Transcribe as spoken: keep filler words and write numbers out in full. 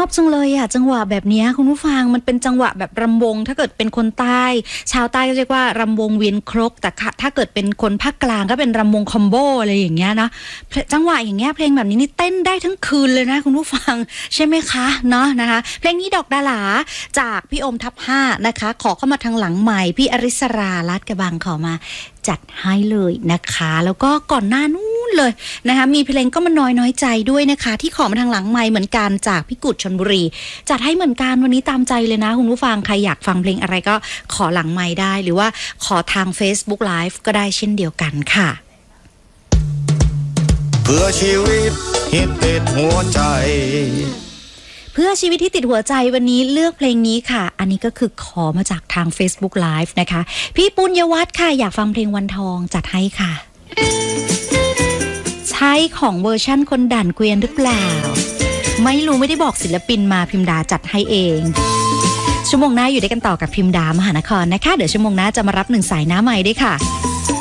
อบจังเลยอ่ะจังหวะแบบนี้คุณผู้ฟังมันเป็นจังหวะแบบรำวงถ้าเกิดเป็นคนใต้ชาวใต้ก็เรียกว่ารำวงเวียนครกแต่ถ้าเกิดเป็นคนภาคกลางก็เป็นรำวงคอมโบอะไรอย่างเงี้ยนะจังหวะอย่างเงี้ยเพลงแบบนี้นี่เต้นได้ทั้งคืนเลยนะคุณผู้ฟังใช่ไหมคะเนาะนะคะเพลงนี้ดอกดาหลาจากพี่โอมทับห้านะคะขอเข้ามาทางหลังใหม่พี่อริสราลัดกระบังขอมาจัดให้เลยนะคะแล้วก็ก่อนหน้านู้นเลยนะคะมีเพลงก็มันน้อยน้อยใจด้วยนะคะที่ขอมาทางหลังไมค์เหมือนกันจากพี่กุดชลบุรีจัดให้เหมือนกันวันนี้ตามใจเลยนะคุณผู้ฟังใครอยากฟังเพลงอะไรก็ขอหลังไมค์ได้หรือว่าขอทาง Facebook Live ก็ได้เช่นเดียวกันค่ะเพื่อชีวิตที่ติดหัวใจเพื่อชีวิตที่ติดหัวใจวันนี้เลือกเพลงนี้ค่ะอันนี้ก็คือขอมาจากทาง Facebook Live นะคะพี่ปุญญวัฒน์ค่ะอยากฟังเพลงวันทองจัดให้ค่ะใช่ของเวอร์ชั่นคนด่านเกวียนหรือเปล่าไม่รู้ไม่ได้บอกศิลปินมาพิมดาจัดให้เองชั่วโมงหน้าอยู่ด้วยกันต่อกับพิมดามหานครนะคะเดี๋ยวชั่วโมงหน้าจะมารับหนึ่งสายหน้าใหม่ด้วยค่ะ